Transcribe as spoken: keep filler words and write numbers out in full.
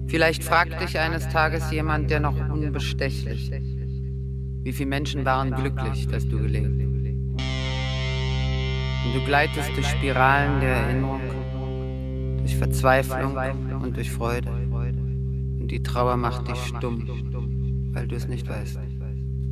Vielleicht fragt dich eines Tages jemand, der noch unbestechlich. Wie viele Menschen waren glücklich, dass du gelebt? Und du gleitest durch Spiralen der Erinnerung, durch Verzweiflung und durch Freude. Und die Trauer macht dich stumm, weil du es nicht weißt.